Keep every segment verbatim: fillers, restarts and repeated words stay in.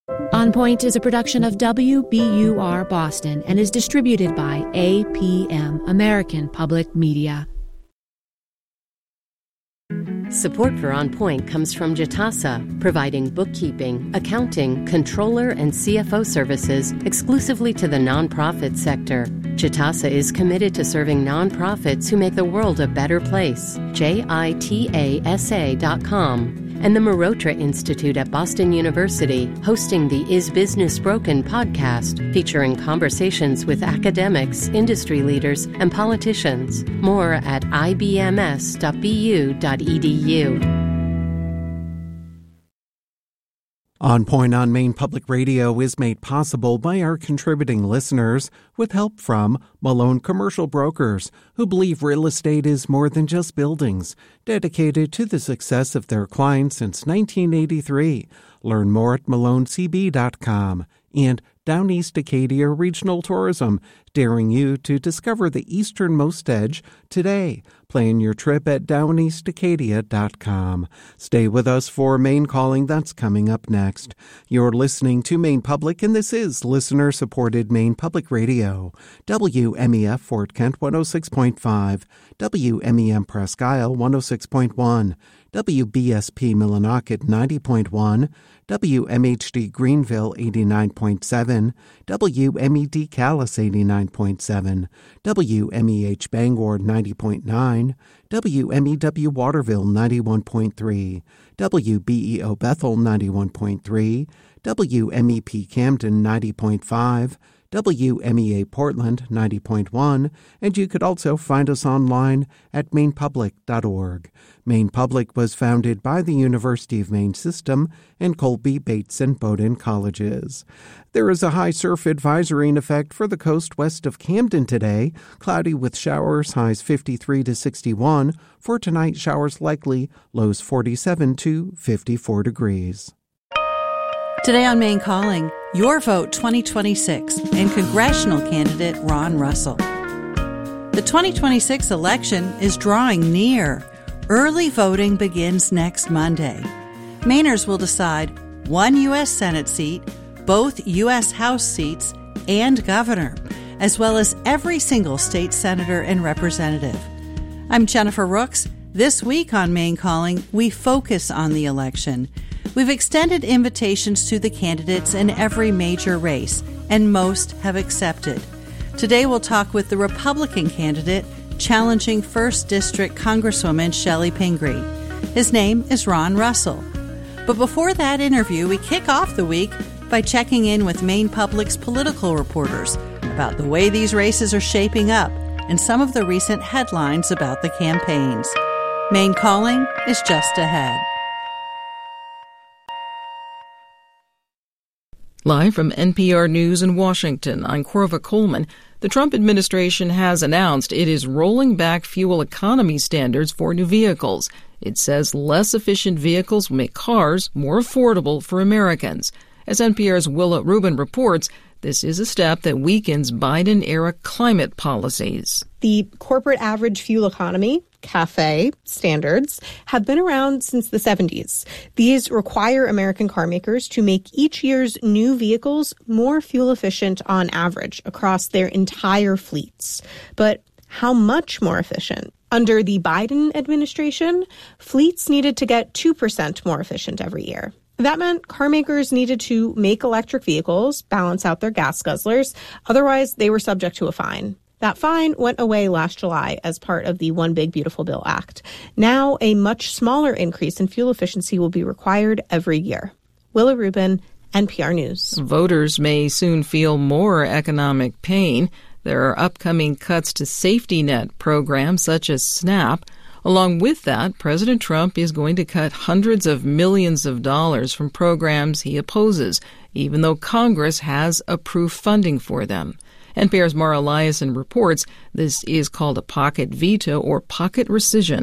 On Point is a production of W B U R Boston and is distributed by A P M, American Public Media. Support for On Point comes from Jitasa, providing bookkeeping, accounting, controller, and C F O services exclusively to the nonprofit sector. Jitasa is committed to serving nonprofits who make the world a better place. J I T A S A dot com. And the Marotra Institute at Boston University, hosting the Is Business Broken podcast, featuring conversations with academics, industry leaders, and politicians. More at I B M S dot B U dot E D U. On Point on Maine Public Radio is made possible by our contributing listeners with help from Malone Commercial Brokers, who believe real estate is more than just buildings, dedicated to the success of their clients since nineteen eighty-three. Learn more at malone c b dot com. And Down East Acadia Regional Tourism, daring you to discover the easternmost edge today. Plan your trip at down east acadia dot com. Stay with us for Maine Calling. That's coming up next. You're listening to Maine Public, and this is listener-supported Maine Public Radio. W M E F Fort Kent one oh six point five, W M E M Presque Isle one oh six point one, W B S P Millinocket ninety point one, W M H D Greenville eighty-nine point seven, W M E D Calais eighty-nine point seven, W M E H Bangor ninety point nine, W M E W Waterville ninety-one point three, W B E O Bethel ninety-one point three, W M E P Camden ninety point five, W M E A Portland ninety point one, and you could also find us online at maine public dot org. Maine Public was founded by the University of Maine System and Colby, Bates, and Bowdoin colleges. There is a high surf advisory in effect for the coast west of Camden today. Cloudy with showers, highs fifty-three to sixty-one. For tonight, showers likely, lows forty-seven to fifty-four degrees. Today on Maine Calling, Your Vote twenty twenty-six and congressional candidate Ron Russell. The twenty twenty-six election is drawing near. Early voting begins next Monday. Mainers will decide one U S Senate seat, both U S House seats, and governor, as well as every single state senator and representative. I'm Jennifer Rooks. This week on Maine Calling, we focus on the election. We've extended invitations to the candidates in every major race, and most have accepted. Today we'll talk with the Republican candidate challenging first District Congresswoman Shelley Pingree. His name is Ron Russell. But before that interview, we kick off the week by checking in with Maine Public's political reporters about the way these races are shaping up and some of the recent headlines about the campaigns. Maine Calling is just ahead. Live from N P R News in Washington, I'm Corva Coleman. The Trump administration has announced it is rolling back fuel economy standards for new vehicles. It says less efficient vehicles will make cars more affordable for Americans. As N P R's Willa Rubin reports, this is a step that weakens Biden-era climate policies. The corporate average fuel economy, CAFE standards, have been around since the seventies. These require American car makers to make each year's new vehicles more fuel efficient on average across their entire fleets. But how much more efficient? Under the Biden administration, fleets needed to get two percent more efficient every year. That meant car makers needed to make electric vehicles balance out their gas guzzlers. Otherwise, they were subject to a fine. That fine went away last July as part of the One Big Beautiful Bill Act. Now, a much smaller increase in fuel efficiency will be required every year. Willa Rubin, N P R News. Voters may soon feel more economic pain. There are upcoming cuts to safety net programs such as SNAP. Along with that, President Trump is going to cut hundreds of millions of dollars from programs he opposes, even though Congress has approved funding for them. N P R's Mara Eliason reports this is called a pocket veto or pocket rescission.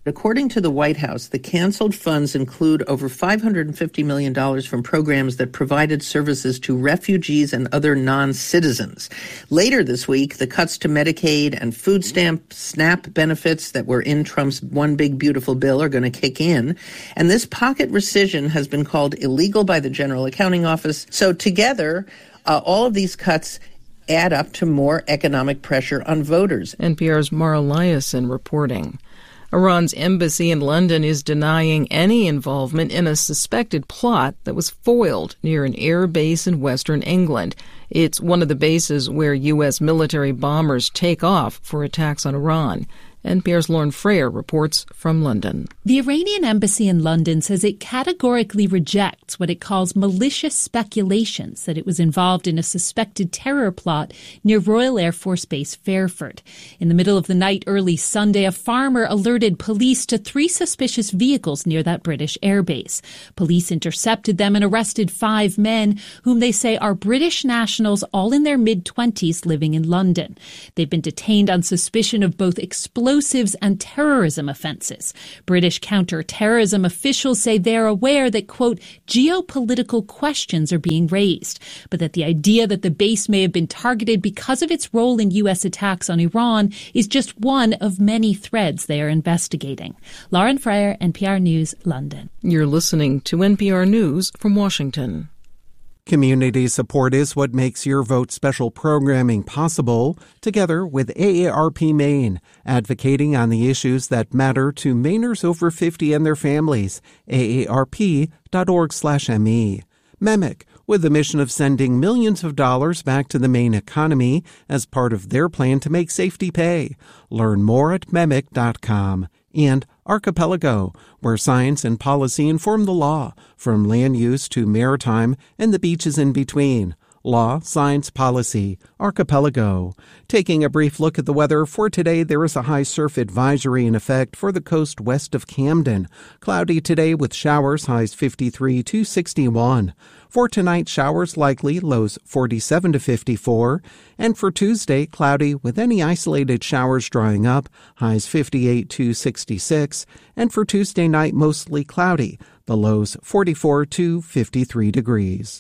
According to the White House, the canceled funds include over five hundred fifty million dollars from programs that provided services to refugees and other non-citizens. Later this week, the cuts to Medicaid and food stamp SNAP benefits that were in Trump's One Big Beautiful Bill are going to kick in. And this pocket rescission has been called illegal by the General Accounting Office. So together, uh, all of these cuts add up to more economic pressure on voters. N P R's Mara Liasson reporting. Iran's embassy in London is denying any involvement in a suspected plot that was foiled near an air base in western England. It's one of the bases where U S military bombers take off for attacks on Iran. N P R's Lauren Freyer reports from London. The Iranian embassy in London says it categorically rejects what it calls malicious speculations that it was involved in a suspected terror plot near Royal Air Force Base Fairford. In the middle of the night early Sunday, a farmer alerted police to three suspicious vehicles near that British airbase. Police intercepted them and arrested five men, whom they say are British nationals, all in their mid-twenties, living in London. They've been detained on suspicion of both explosives and terrorism offenses. British counter-terrorism officials say they're aware that, quote, geopolitical questions are being raised, but that the idea that the base may have been targeted because of its role in U S attacks on Iran is just one of many threads they are investigating. Lauren Freyer, N P R News, London. You're listening to N P R News from Washington. Community support is what makes Your Vote special programming possible, together with A A R P Maine, advocating on the issues that matter to Mainers over fifty and their families. A A R P dot org slash M E. MEMIC, with the mission of sending millions of dollars back to the Maine economy as part of their plan to make safety pay. Learn more at MEMIC dot com. And Archipelago, where science and policy inform the law, from land use to maritime and the beaches in between. Law, Science, Policy, Archipelago. Taking a brief look at the weather for today, there is a high surf advisory in effect for the coast west of Camden. Cloudy today with showers, highs fifty-three to sixty-one. For tonight, showers likely, lows forty-seven to fifty-four. And for Tuesday, cloudy with any isolated showers drying up, highs fifty-eight to sixty-six. And for Tuesday night, mostly cloudy, the lows forty-four to fifty-three degrees.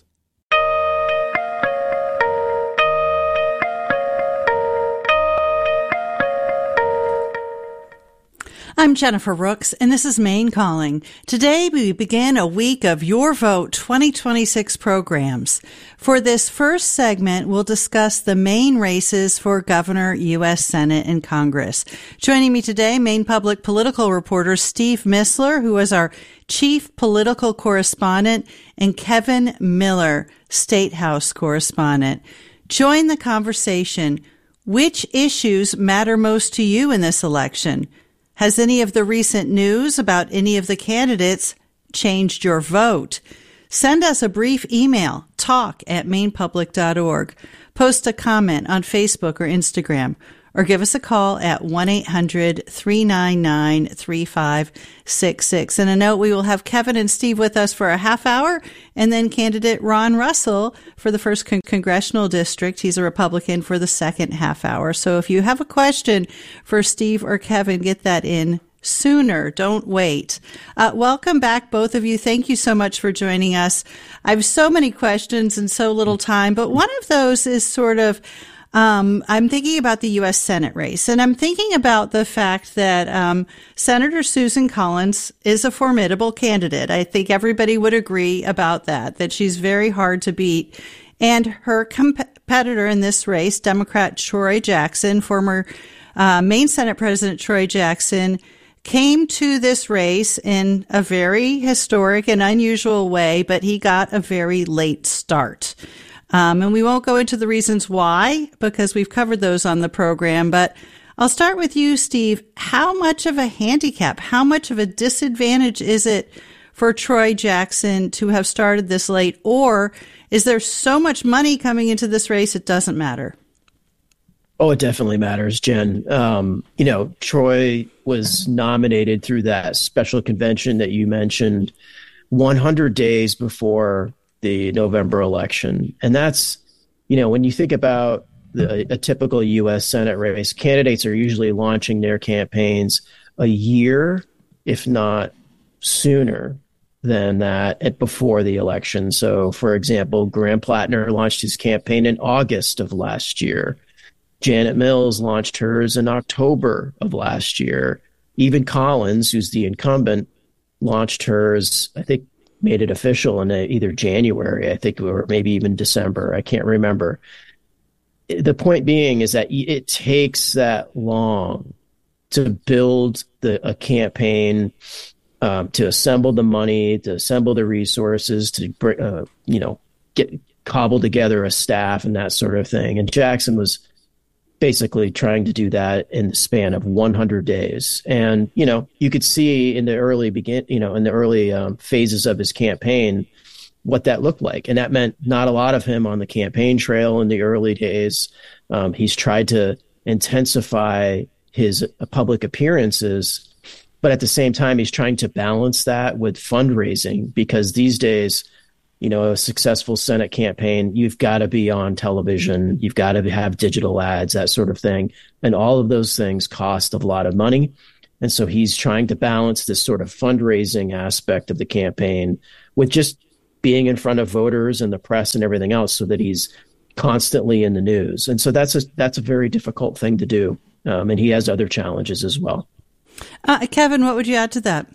I'm Jennifer Rooks, and this is Maine Calling. Today, we begin a week of Your Vote twenty twenty-six programs. For this first segment, we'll discuss the Maine races for governor, U S Senate, and Congress. Joining me today, Maine Public political reporter Steve Missler, who is our chief political correspondent, and Kevin Miller, State House correspondent. Join the conversation. Which issues matter most to you in this election? Has any of the recent news about any of the candidates changed your vote? Send us a brief email, talk at maine public dot org. Post a comment on Facebook or Instagram, or give us a call at one eight hundred three nine nine three five six six. And a note, we will have Kevin and Steve with us for a half hour, and then candidate Ron Russell for the first con- congressional district. He's a Republican for the second half hour. So if you have a question for Steve or Kevin, get that in sooner. Don't wait. Uh, welcome back, both of you. Thank you so much for joining us. I have so many questions and so little time, but one of those is sort of Um, I'm thinking about the U S Senate race, and I'm thinking about the fact that um, Senator Susan Collins is a formidable candidate. I think everybody would agree about that, that she's very hard to beat. And her competitor in this race, Democrat Troy Jackson, former uh, Maine Senate President Troy Jackson, came to this race in a very historic and unusual way, but he got a very late start. Um, and we won't go into the reasons why, because we've covered those on the program. But I'll start with you, Steve. How much of a handicap, how much of a disadvantage is it for Troy Jackson to have started this late? Or is there so much money coming into this race it doesn't matter? Oh, it definitely matters, Jen. Um, you know, Troy was nominated through that special convention that you mentioned one hundred days before the November election. And that's, you know, when you think about the, a typical U S Senate race, candidates are usually launching their campaigns a year if not sooner than that at before the election. So, for example, Graham Plattner launched his campaign in August of last year. Janet Mills launched hers in October of last year. Even Collins, who's the incumbent, launched hers, I think, made it official in either January, I think, or maybe even December. I can't remember. The point being is that it takes that long to build the, a campaign, um, to assemble the money, to assemble the resources, to uh, you know get cobble together a staff and that sort of thing. And Jackson was basically trying to do that in the span of one hundred days. And, you know, you could see in the early begin, you know, in the early um, phases of his campaign, what that looked like. And that meant not a lot of him on the campaign trail in the early days. Um, he's tried to intensify his uh, public appearances, but at the same time, he's trying to balance that with fundraising, because these days, you know, a successful Senate campaign, you've got to be on television, you've got to have digital ads, that sort of thing. And all of those things cost a lot of money. And so he's trying to balance this sort of fundraising aspect of the campaign with just being in front of voters and the press and everything else, so that he's constantly in the news. And so that's a, that's a very difficult thing to do. Um, and he has other challenges as well. Uh, Kevin, what would you add to that?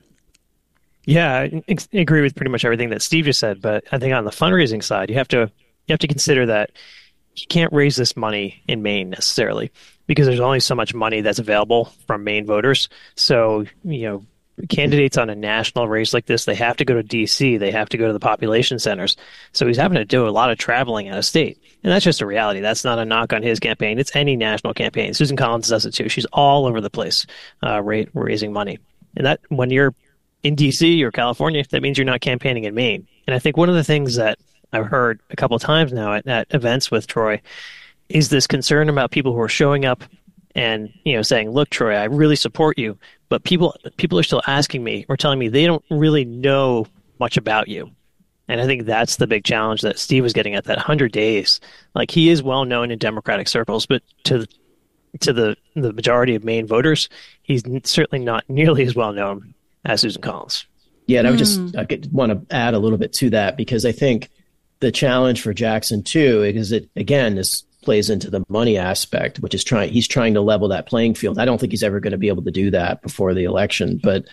Yeah, I agree with pretty much everything that Steve just said, but I think on the fundraising side, you have to you have to consider that you can't raise this money in Maine necessarily, because there's only so much money that's available from Maine voters. So, you know, candidates on a national race like this, they have to go to D C, they have to go to the population centers. So he's having to do a lot of traveling out of state. And that's just a reality. That's not a knock on his campaign. It's any national campaign. Susan Collins does it too. She's all over the place uh, ra- raising money. And that when you're in D C or California, that means you're not campaigning in Maine. And I think one of the things that I've heard a couple of times now at, at events with Troy is this concern about people who are showing up and, you know, saying, look, Troy, I really support you, but people people are still asking me or telling me they don't really know much about you. And I think that's the big challenge that Steve was getting at, that one hundred days. Like, he is well known in Democratic circles, but to to the, the majority of Maine voters, he's certainly not nearly as well known as Susan Collins. Yeah, and I would just I could want to add a little bit to that, because I think the challenge for Jackson too is that, again, this plays into the money aspect, which is trying he's trying to level that playing field. I don't think he's ever going to be able to do that before the election, but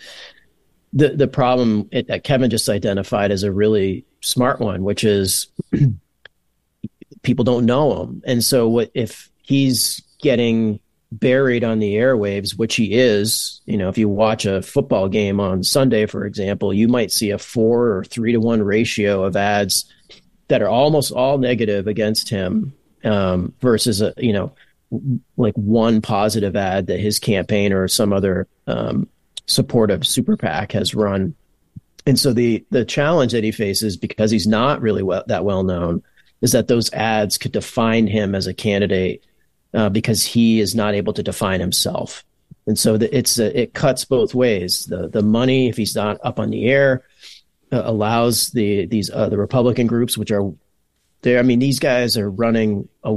the the problem it, that Kevin just identified is a really smart one, which is people don't know him. And so what if he's getting buried on the airwaves, which he is, you know, if you watch a football game on Sunday, for example, you might see a four or three to one ratio of ads that are almost all negative against him, um, versus a, you know, like one positive ad that his campaign or some other um, supportive super PAC has run. And so the the challenge that he faces, because he's not really well, that well known, is that those ads could define him as a candidate, uh, because he is not able to define himself. And so the, it's uh, it cuts both ways. The the money, if he's not up on the air, uh, allows the these uh, the Republican groups, which are there. I mean, these guys are running a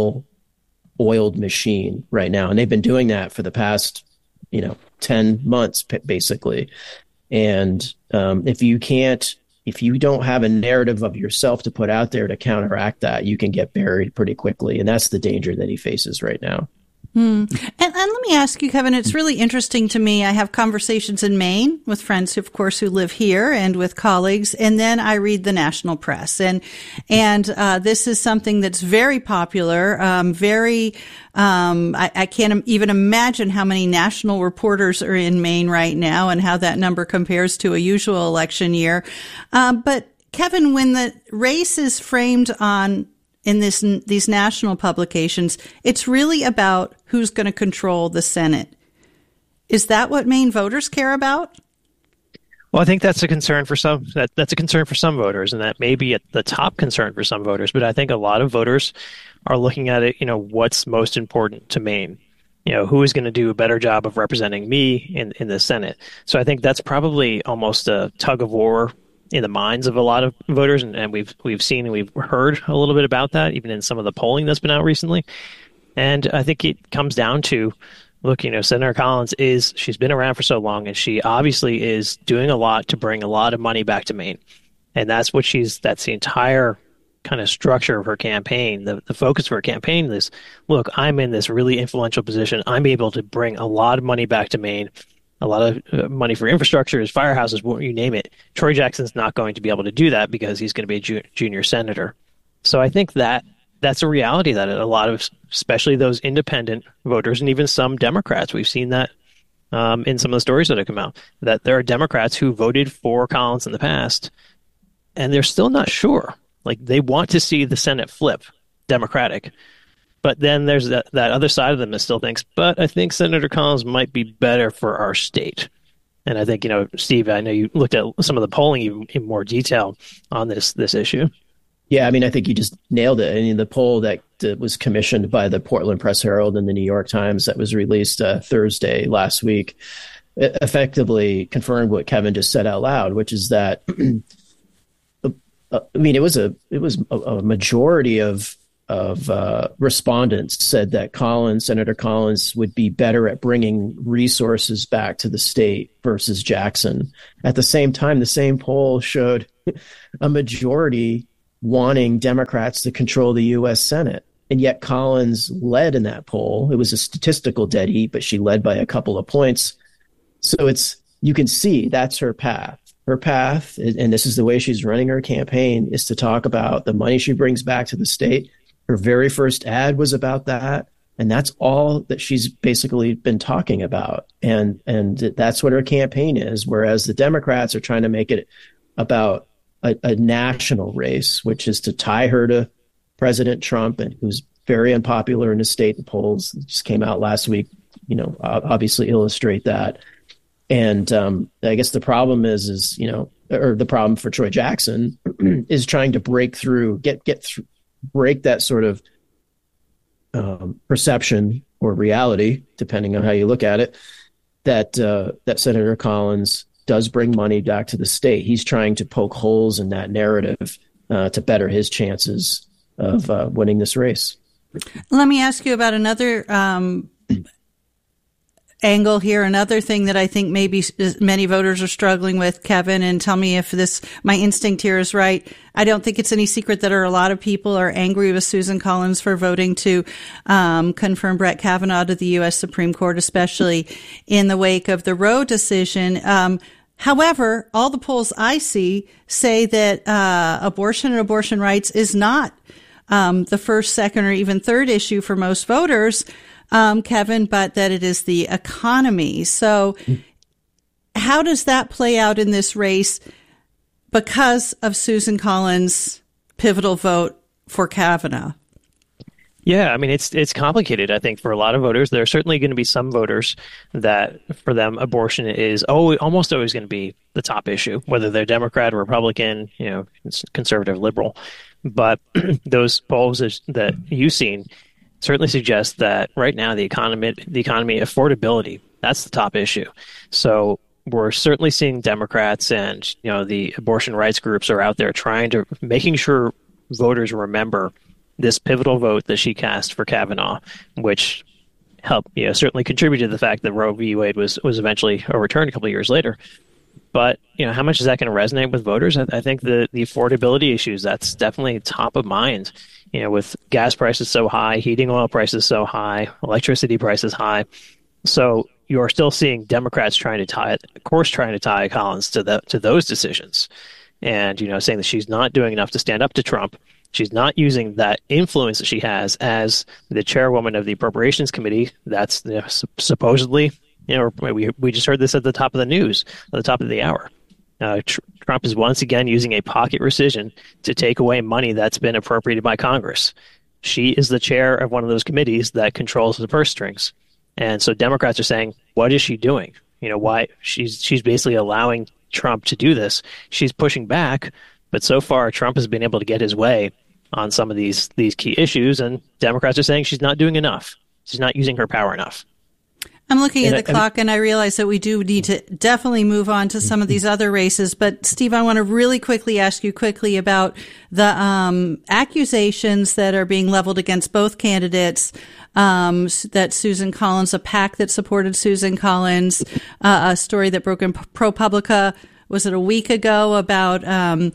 well-oiled machine right now, and they've been doing that for the past, you know, ten months basically. And um, if you can't, if you don't have a narrative of yourself to put out there to counteract that, you can get buried pretty quickly. And that's the danger that he faces right now. Hmm. And, and let me ask you, Kevin, it's really interesting to me. I have conversations in Maine with friends, of course, who live here, and with colleagues. And then I read the national press. And, and, uh, this is something that's very popular, um, very, um, I, I can't even imagine how many national reporters are in Maine right now and how that number compares to a usual election year. Um, but Kevin, when the race is framed on in this, these national publications, it's really about who's going to control the Senate. Is that what Maine voters care about? Well, I think that's a concern for some. That that's a concern for some voters, and that may be at the top concern for some voters. But I think a lot of voters are looking at it. You know, what's most important to Maine? You know, who is going to do a better job of representing me in in the Senate? So I think that's probably almost a tug of war in the minds of a lot of voters, and, and we've we've seen and we've heard a little bit about that, even in some of the polling that's been out recently. And I think it comes down to look, you know, Senator Collins is, she's been around for so long, and she obviously is doing a lot to bring a lot of money back to Maine. And that's what she's, that's the entire kind of structure of her campaign. The, the focus of her campaign is, look, I'm in this really influential position. I'm able to bring a lot of money back to Maine, a lot of uh, money for infrastructures, firehouses, you name it. Troy Jackson's not going to be able to do that because he's going to be a ju- junior senator. So I think that that's a reality that a lot of, especially those independent voters and even some Democrats, we've seen that um, in some of the stories that have come out, that there are Democrats who voted for Collins in the past, and they're still not sure. Like, they want to see the Senate flip Democratic. But then there's that, that other side of them that still thinks, but I think Senator Collins might be better for our state. And I think, you know, Steve, I know you looked at some of the polling in, in more detail on this this issue. Yeah, I mean, I think you just nailed it. I mean, the poll that, that was commissioned by the Portland Press Herald and the New York Times that was released uh, Thursday last week effectively confirmed what Kevin just said out loud, which is that I mean, it was a it was a, a majority of of uh, respondents said that Collins, Senator Collins, would be better at bringing resources back to the state versus Jackson. At the same time, the same poll showed a majority wanting Democrats to control the U S Senate, and yet Collins led in that poll. It was a statistical dead heat, but she led by a couple of points. So it's you can see that's her path. Her path, and this is the way she's running her campaign, is to talk about the money she brings back to the state. Her very first ad was about that, and that's all that she's basically been talking about. And and that's what her campaign is, whereas the Democrats are trying to make it about a, a national race, which is to tie her to President Trump, and who's very unpopular in the state. The polls that just came out last week, you know, obviously illustrate that. And um, I guess the problem is, is, you know, or the problem for Troy Jackson is trying to break through, get, get through, break that sort of um, perception or reality, depending on how you look at it, that, uh, that Senator Collins does bring money back to the state. He's trying to poke holes in that narrative uh, to better his chances of uh, winning this race. Let me ask you about another um angle here. Another thing that I think maybe many voters are struggling with, Kevin, and tell me if this, my instinct here is right. I don't think it's any secret that are a lot of people are angry with Susan Collins for voting to um, confirm Brett Kavanaugh to the U S Supreme Court, especially in the wake of the Roe decision. Um, however, all the polls I see say that uh, abortion and abortion rights is not um, the first, second, or even third issue for most voters. Um, Kevin, but that it is the economy. So how does that play out in this race because of Susan Collins' pivotal vote for Kavanaugh? Yeah, I mean, it's it's complicated, I think, for a lot of voters. There are certainly going to be some voters that, for them, abortion is always, almost always going to be the top issue, whether they're Democrat or Republican, you know, conservative, liberal. But those polls that you've seen certainly suggests that right now the economy, the economy, affordability, that's the top issue. So we're certainly seeing Democrats and, you know, the abortion rights groups are out there trying to, making sure voters remember this pivotal vote that she cast for Kavanaugh, which helped, you know, certainly contributed to the fact that Roe v. Wade was, was eventually overturned a couple of years later. But, you know, how much is that going to resonate with voters? I, I think the, the affordability issues, that's definitely top of mind. You know, with gas prices so high, heating oil prices so high, electricity prices high. So you're still seeing Democrats trying to tie, of course, trying to tie Collins to the to those decisions. And, you know, saying that she's not doing enough to stand up to Trump. She's not using that influence that she has as the chairwoman of the Appropriations Committee. That's, you know, supposedly, you know, we we just heard this at the top of the news, at the top of the hour. Uh, tr- Trump is once again using a pocket rescission to take away money that's been appropriated by Congress. She is the chair of one of those committees that controls the purse strings. And so Democrats are saying, what is she doing? You know, why she's she's basically allowing Trump to do this. She's pushing back, but so far Trump has been able to get his way on some of these these key issues, and Democrats are saying she's not doing enough. She's not using her power enough. I'm looking And at the I- clock and I realize that we do need to definitely move on to some of these other races. But Steve, I want to really quickly ask you quickly about the um, accusations that are being leveled against both candidates. Um, that Susan Collins, a PAC that supported Susan Collins, uh, a story that broke in ProPublica, was it a week ago, about um,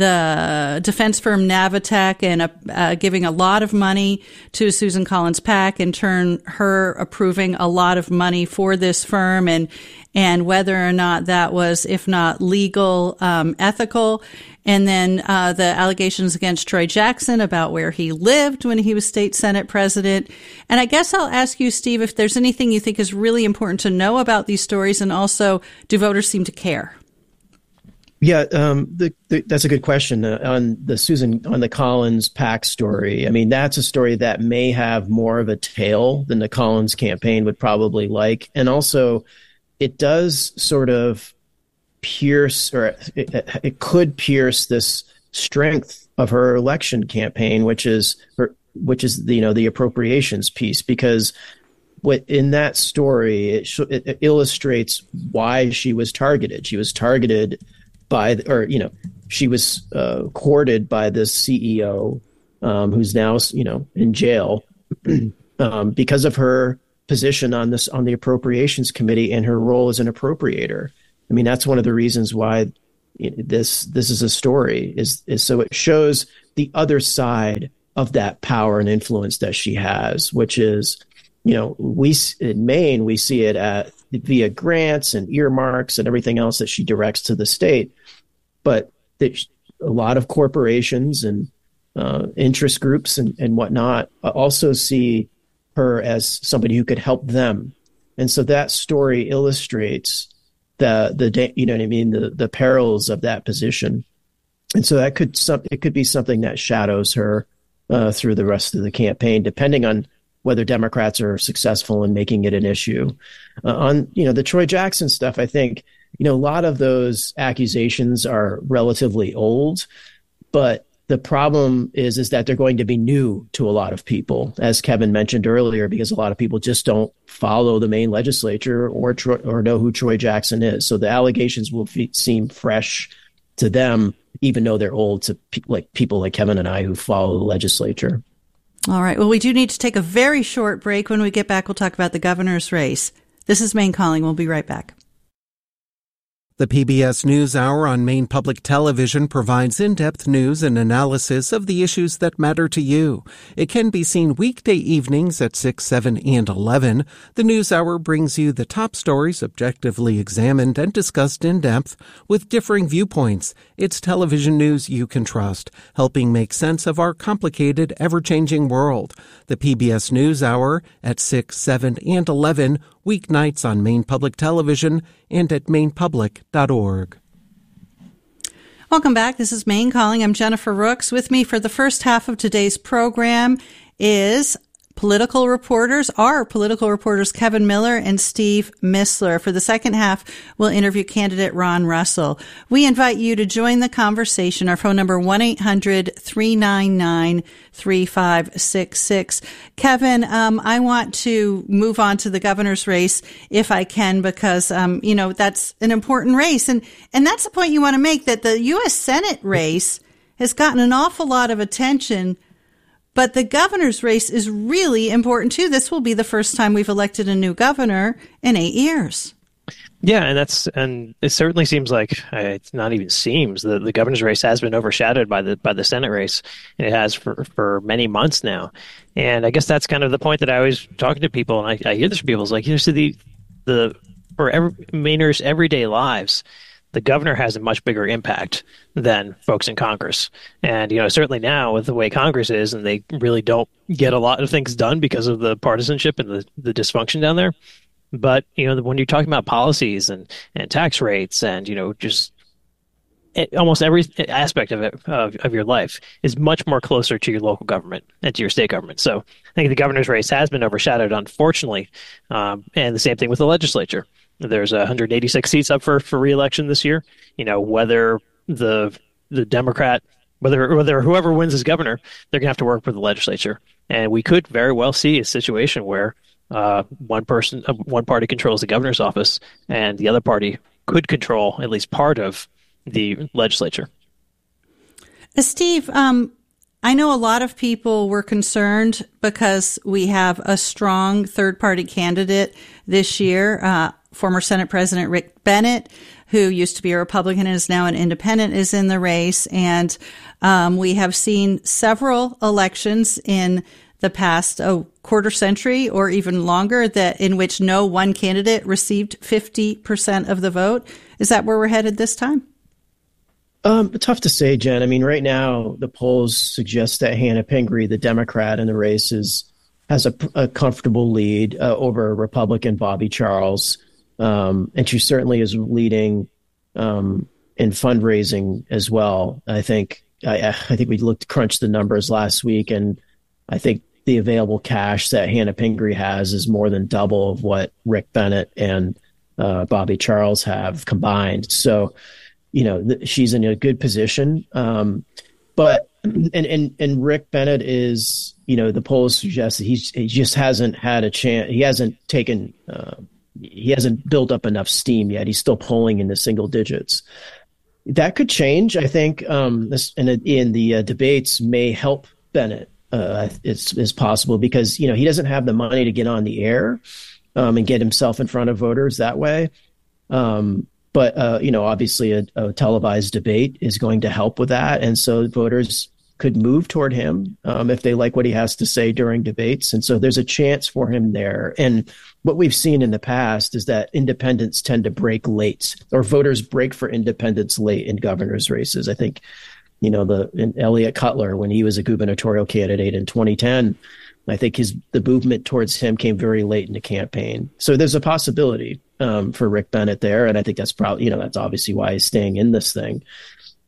the defense firm Navitech and uh, uh, giving a lot of money to Susan Collins' PAC, in turn her approving a lot of money for this firm, and and whether or not that was, if not legal, um, ethical. And then uh, the allegations against Troy Jackson about where he lived when he was state Senate president. And I guess I'll ask you, Steve, if there's anything you think is really important to know about these stories, and also, do voters seem to care? Yeah, um, the, the, that's a good question. Uh, on the Susan, on the Collins PAC story, I mean, that's a story that may have more of a tail than the Collins campaign would probably like. And also, it does sort of pierce, or it, it could pierce this strength of her election campaign, which is her, which is the, you know, the appropriations piece, because what in that story, it, sh- it illustrates why she was targeted. She was targeted by, or, you know, she was uh, courted by this C E O um, who's now, you know, in jail um, because of her position on this, on the appropriations committee, and her role as an appropriator. I mean, that's one of the reasons why this, this is a story, is, is so it shows the other side of that power and influence that she has, which is, you know, we, in Maine, we see it at, via grants and earmarks and everything else that she directs to the state. But that a lot of corporations and uh, interest groups and, and whatnot also see her as somebody who could help them. And so that story illustrates the, the you know what I mean, the, the perils of that position. And so that could, some, it could be something that shadows her uh, through the rest of the campaign, depending on whether Democrats are successful in making it an issue. Uh, on, you know, the Troy Jackson stuff, I think, you know, a lot of those accusations are relatively old, but the problem is, is that they're going to be new to a lot of people, as Kevin mentioned earlier, because a lot of people just don't follow the Maine legislature or Troy, or know who Troy Jackson is. So the allegations will fe- seem fresh to them, even though they're old to pe- like people like Kevin and I who follow the legislature. All right. Well, we do need to take a very short break. When we get back, we'll talk about the governor's race. This is Maine Calling. We'll be right back. The P B S NewsHour on Maine Public Television provides in-depth news and analysis of the issues that matter to you. It can be seen weekday evenings at six, seven, and eleven. The NewsHour brings you the top stories objectively examined and discussed in depth with differing viewpoints. It's television news you can trust, helping make sense of our complicated, ever-changing world. The P B S NewsHour at six, seven, and eleven, weeknights on Maine Public Television and at maine public dot org. Welcome back. This is Maine Calling. I'm Jennifer Rooks. With me for the first half of today's program is political reporters, our political reporters, Kevin Miller and Steve Missler. For the second half, we'll interview candidate Ron Russell. We invite you to join the conversation. Our phone number, one eight hundred three nine nine three five six six. Kevin, um, I want to move on to the governor's race if I can, because, um, you know, that's an important race. And, and that's the point you want to make, that the U S Senate race has gotten an awful lot of attention, but the governor's race is really important too. This will be the first time we've elected a new governor in eight years. Yeah, and that's and it certainly seems like uh, it's not even seems the the governor's race has been overshadowed by the by the Senate race, and it has for for many months now. And I guess that's kind of the point that I always talking to people, and I, I hear this from people is like, you know, so the the for every Mainers' everyday lives, the governor has a much bigger impact than folks in Congress. And, you know, certainly now with the way Congress is, and they really don't get a lot of things done because of the partisanship and the, the dysfunction down there. But, you know, when you're talking about policies and, and tax rates and, you know, just it, almost every aspect of it, of, of your life is much more closer to your local government and to your state government. So I think the governor's race has been overshadowed, unfortunately. Um, and the same thing with the legislature. There's one hundred eighty-six seats up for, for re-election this year. You know, whether the the Democrat, whether whether whoever wins as governor, they're going to have to work with the legislature. And we could very well see a situation where uh, one person, uh, one party controls the governor's office, and the other party could control at least part of the legislature. Uh, Steve, um, I know a lot of people were concerned because we have a strong third-party candidate this year. Uh, former Senate President Rick Bennett, who used to be a Republican and is now an independent, is in the race. And um, we have seen several elections in the past a quarter century or even longer that in which no one candidate received fifty percent of the vote. Is that where we're headed this time? Um, tough to say, Jen. I mean, right now the polls suggest that Hannah Pingree, the Democrat in the race, is, has a, a comfortable lead uh, over Republican Bobby Charles, um, and she certainly is leading um, in fundraising as well. I think I, I think we looked crunched the numbers last week, and I think the available cash that Hannah Pingree has is more than double of what Rick Bennett and uh, Bobby Charles have combined. So, you know, th- she's in a good position. Um, but, and, and, and Rick Bennett is, you know, the polls suggest that he's, he just hasn't had a chance. He hasn't taken, uh, he hasn't built up enough steam yet. He's still polling in the single digits. That could change. I think, um, this in, in the uh, debates may help Bennett. Uh, it's, it's possible because, you know, he doesn't have the money to get on the air, um, and get himself in front of voters that way. Um, But, uh, you know, obviously a, a televised debate is going to help with that. And so voters could move toward him um, if they like what he has to say during debates. And so there's a chance for him there. And what we've seen in the past is that independents tend to break late, or voters break for independents late in governor's races. I think, you know, the in Elliot Cutler, when he was a gubernatorial candidate in twenty ten, I think his the movement towards him came very late in the campaign. So there's a possibility um, for Rick Bennett there, and I think that's probably, you know, that's obviously why he's staying in this thing.